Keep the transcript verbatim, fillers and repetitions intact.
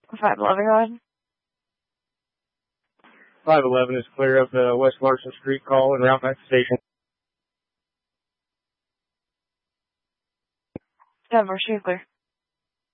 five eleven, go ahead. five eleven is clear of the West Larson Street call and route back to station. ten four, she's clear.